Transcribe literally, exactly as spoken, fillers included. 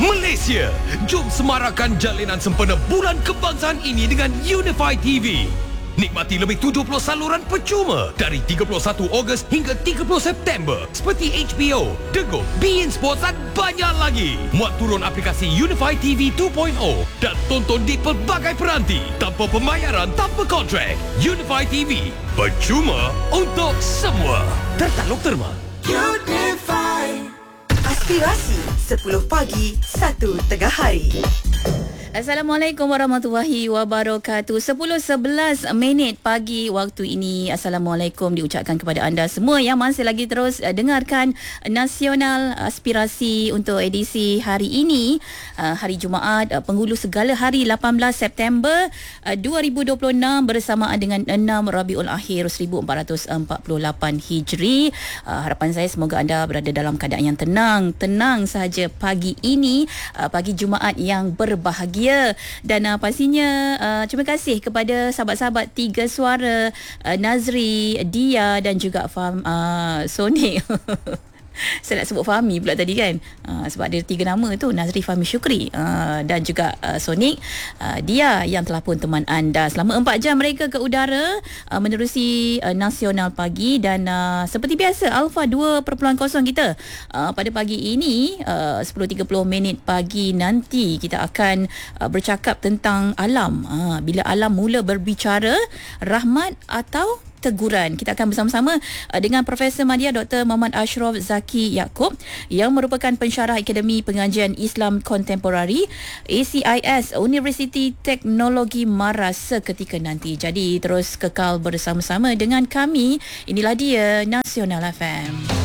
Malaysia, jom semarakkan jalinan sempena Bulan Kebangsaan ini dengan Unify T V. Nikmati lebih tujuh puluh saluran percuma dari tiga puluh satu Ogos hingga tiga puluh September seperti H B O, Dego, beIN Sports dan banyak lagi. Muat turun aplikasi Unify T V dua titik kosong dan tonton di pelbagai peranti tanpa pembayaran, tanpa kontrak. Unify T V, percuma untuk semua. Tertaluk terma. Unify. Aspirasi sepuluh pagi, satu tengah hari. Assalamualaikum warahmatullahi wabarakatuh. sepuluh sebelas minit pagi waktu ini. Assalamualaikum diucapkan kepada anda semua yang masih lagi terus uh, dengarkan Nasional Aspirasi untuk edisi hari ini, uh, hari Jumaat, uh, penghulu segala hari lapan belas September uh, dua ribu dua puluh enam bersamaan dengan enam Rabiul Akhir seribu empat ratus empat puluh lapan Hijri. Uh, harapan saya semoga anda berada dalam keadaan yang tenang, tenang sahaja pagi ini, uh, pagi Jumaat yang berbahagia. Ya, dan uh, pastinya uh, terima kasih kepada sahabat-sahabat Tiga Suara, uh, Nazri, Dia dan juga Fam, uh, Sonic. Saya nak sebut Fahmi pula tadi kan, uh, sebab ada tiga nama tu, Nazri, Fahmi, Syukri, uh, dan juga uh, Sonic, uh, Dia yang telah pun teman anda selama empat jam mereka ke udara uh, menerusi uh, Nasional Pagi. Dan uh, seperti biasa Alpha dua titik kosong kita uh, pada pagi ini, uh, sepuluh tiga puluh minit pagi nanti kita akan uh, bercakap tentang alam. uh, Bila alam mula berbicara, rahmat atau teguran. Kita akan bersama-sama uh, dengan Profesor Madya Doktor Muhammad Ashraf Zaki Yaakob yang merupakan pensyarah Akademi Pengajian Islam Kontemporari A C I S Universiti Teknologi Maras seketika nanti. Jadi terus kekal bersama-sama dengan kami. Inilah dia Nasional F M.